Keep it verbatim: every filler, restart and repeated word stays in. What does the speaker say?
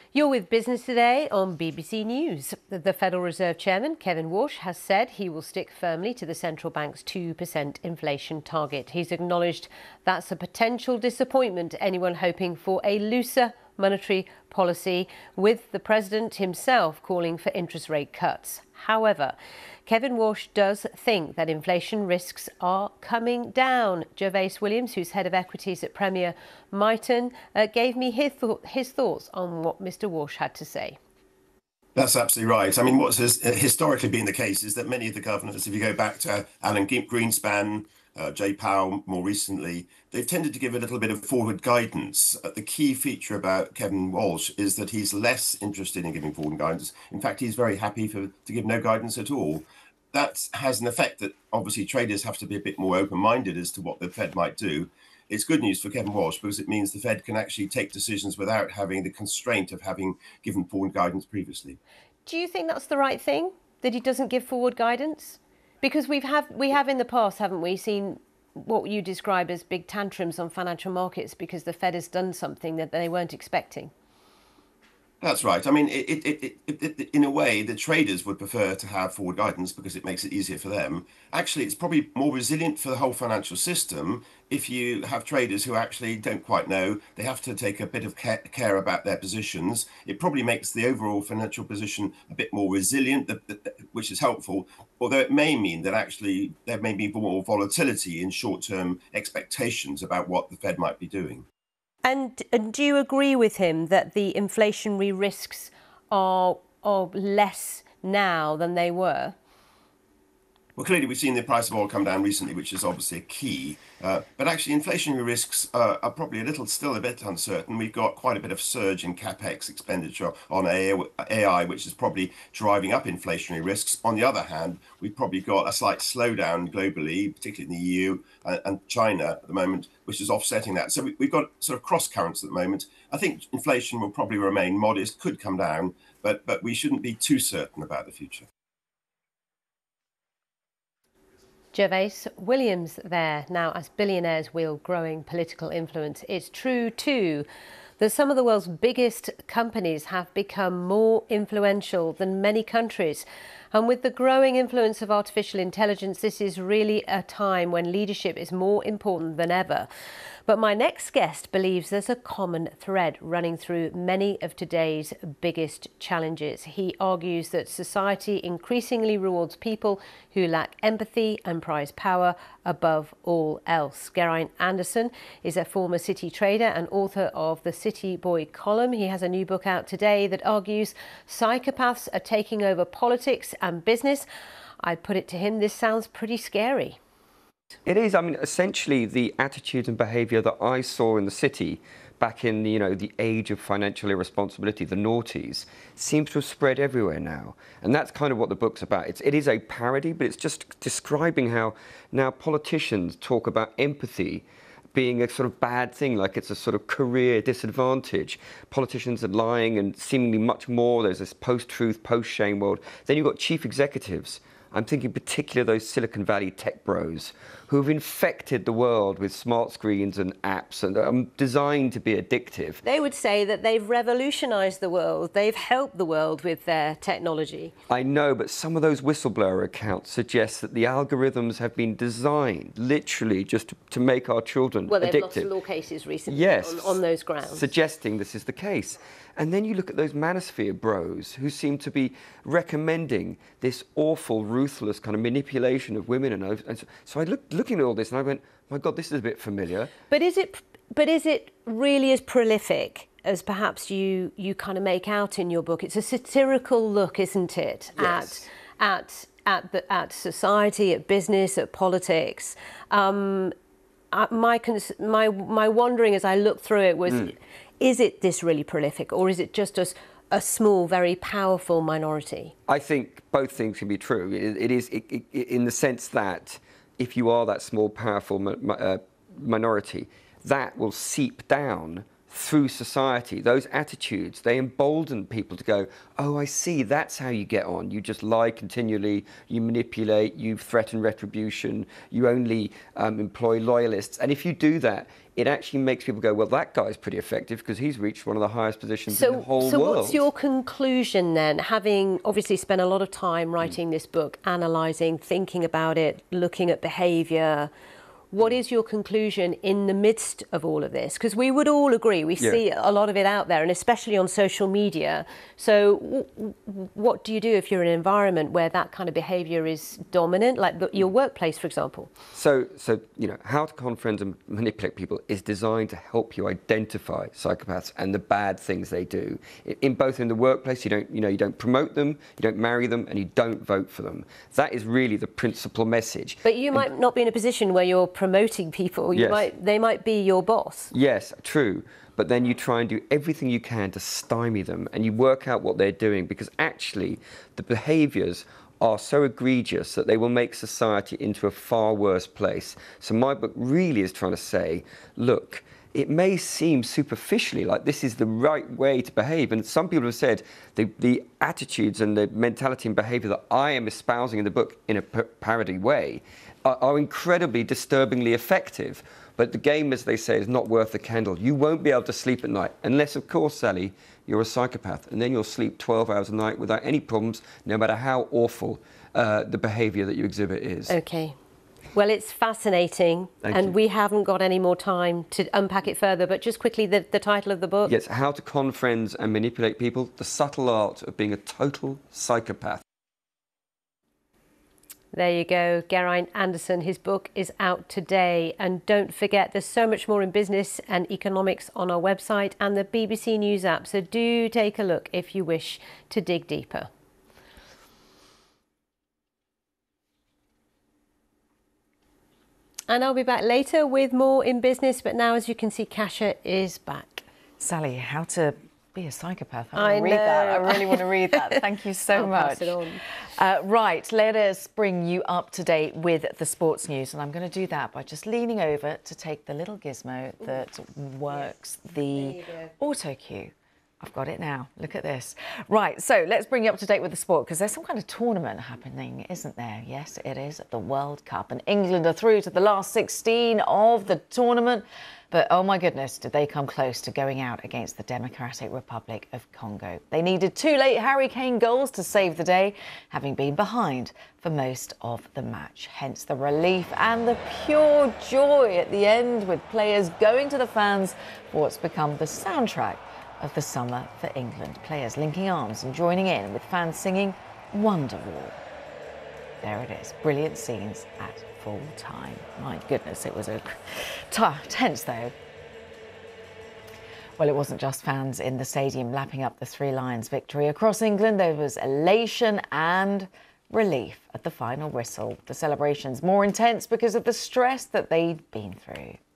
You're with Business Today on B B C News. The Federal Reserve Chairman, Kevin Walsh, has said he will stick firmly to the central bank's two percent inflation target. He's acknowledged that's a potential disappointment to anyone hoping for a looser monetary policy, with the president himself calling for interest rate cuts. However, Kevin Walsh does think that inflation risks are coming down. Gervais Williams, who's head of equities at Premier Miton, uh, gave me his, th- his thoughts on what Mr Walsh had to say. That's absolutely right. I mean, what's historically been the case is that many of the governors, if you go back to Alan Greenspan, uh, Jay Powell more recently, they've tended to give a little bit of forward guidance. Uh, the key feature about Kevin Walsh is that he's less interested in giving forward guidance. In fact, he's very happy for, to give no guidance at all. That has an effect that obviously traders have to be a bit more open-minded as to what the Fed might do. It's good news for Kevin Walsh because it means the Fed can actually take decisions without having the constraint of having given forward guidance previously. Do you think that's the right thing, that he doesn't give forward guidance? Because we've have we have in the past, haven't we, seen what you describe as big tantrums on financial markets because the Fed has done something that they weren't expecting. That's right. I mean, it, it, it, it, it, in a way, the traders would prefer to have forward guidance because it makes it easier for them. Actually, it's probably more resilient for the whole financial system if you have traders who actually don't quite know. They have to take a bit of care, care about their positions. It probably makes the overall financial position a bit more resilient, which is helpful, although it may mean that actually there may be more volatility in short-term expectations about what the Fed might be doing. And, and do you agree with him that the inflationary risks are, are less now than they were? Well, clearly, we've seen the price of oil come down recently, which is obviously a key. Uh, but actually, inflationary risks uh, are probably a little, still a bit uncertain. We've got quite a bit of surge in capex expenditure on A I, which is probably driving up inflationary risks. On the other hand, we've probably got a slight slowdown globally, particularly in the E U and, and China at the moment, which is offsetting that. So we, we've got sort of cross currents at the moment. I think inflation will probably remain modest, could come down, but but we shouldn't be too certain about the future. Gervais Williams there. Now, as billionaires wield growing political influence, it's true too that some of the world's biggest companies have become more influential than many countries. And with the growing influence of artificial intelligence, this is really a time when leadership is more important than ever. But my next guest believes there's a common thread running through many of today's biggest challenges. He argues that society increasingly rewards people who lack empathy and prize power above all else. Geraint Anderson is a former City trader and author of the City Boy column. He has a new book out today that argues psychopaths are taking over politics and business. I put it to him, this sounds pretty scary. It is. I mean, essentially, the attitude and behaviour that I saw in the city back in, you know, the age of financial irresponsibility, the noughties, seems to have spread everywhere now. And that's kind of what the book's about. It's, it is a parody, but it's just describing how now politicians talk about empathy being a sort of bad thing, like it's a sort of career disadvantage. Politicians are lying and seemingly much more. There's this post-truth, post-shame world. Then you've got chief executives. I'm thinking particularly those Silicon Valley tech bros who've infected the world with smart screens and apps and are designed to be addictive. They would say that they've revolutionised the world. They've helped the world with their technology. I know, but some of those whistleblower accounts suggest that the algorithms have been designed literally just to, to make our children well, addicted. Well, they've lost law cases recently yes, on, on those grounds. Suggesting this is the case. And then you look at those manosphere bros who seem to be recommending this awful, ruthless kind of manipulation of women. And, and so I looked looking at all this and I went, my God, this is a bit familiar. But is it, but is it really as prolific as perhaps you, you kind of make out in your book? It's a satirical look, isn't it, yes. at, at, at, the, at society, at business, at politics. Um, my, my, my wondering as I looked through it was, mm. is it this really prolific, or is it just a, a small, very powerful minority? I think both things can be true. It, it is it, it, in the sense that if you are that small, powerful uh, minority, that will seep down through society, those attitudes, they embolden people to go, oh, I see, that's how you get on. You just lie continually, you manipulate, you threaten retribution, you only um, employ loyalists. And if you do that, it actually makes people go, well, that guy's pretty effective because he's reached one of the highest positions so, in the whole so world. So what's your conclusion then, having obviously spent a lot of time writing mm. this book, analysing, thinking about it, looking at behaviour? What is your conclusion in the midst of all of this? Because we would all agree, we yeah. see a lot of it out there, and especially on social media. So w what do you do if you're in an environment where that kind of behaviour is dominant, like the, your workplace, for example? So, so, you know, How to Con Friends and Manipulate People is designed to help you identify psychopaths and the bad things they do. In both in the workplace, you don't, you know, you don't promote them, you don't marry them, and you don't vote for them. That is really the principal message. But you and, might not be in a position where you're promoting people. You yes. might, they might be your boss. Yes, true. But then you try and do everything you can to stymie them, and you work out what they're doing, because actually the behaviours are so egregious that they will make society into a far worse place. So my book really is trying to say, look, it may seem superficially like this is the right way to behave, and some people have said the, the attitudes and the mentality and behaviour that I am espousing in the book in a parody way are, are incredibly disturbingly effective. But the game, as they say, is not worth the candle. You won't be able to sleep at night, unless, of course, Sally, you're a psychopath, and then you'll sleep twelve hours a night without any problems, no matter how awful uh, the behaviour that you exhibit is. Okay. Well, it's fascinating, Thank and you. we haven't got any more time to unpack it further, but just quickly, the, the title of the book? Yes, How to Con Friends and Manipulate People, The Subtle Art of Being a Total Psychopath. There you go, Geraint Anderson. His book is out today. And don't forget, there's so much more in business and economics on our website and the B B C News app. So do take a look if you wish to dig deeper. And I'll be back later with more in business. But now, as you can see, Kasia is back. Sally, how to be a psychopath. I, I read know. that. I really want to read that. Thank you so I'll much. Pass it on. Uh, right, let us bring you up to date with the sports news, and I'm going to do that by just leaning over to take the little gizmo that works yes. the auto cue. I've got it now. Look at this. Right, so let's bring you up to date with the sport, because there's some kind of tournament happening, isn't there? Yes, it is, the World Cup. And England are through to the last sixteen of the tournament. But, oh my goodness, did they come close to going out against the Democratic Republic of Congo. They needed two late Harry Kane goals to save the day, having been behind for most of the match. Hence the relief and the pure joy at the end, with players going to the fans for what's become the soundtrack of the summer for England. Players linking arms and joining in, with fans singing Wonderwall. There it is, brilliant scenes at full time. My goodness, it was a tense though. Well, it wasn't just fans in the stadium lapping up the Three Lions victory. Across England, there was elation and relief at the final whistle. The celebrations more intense because of the stress that they'd been through.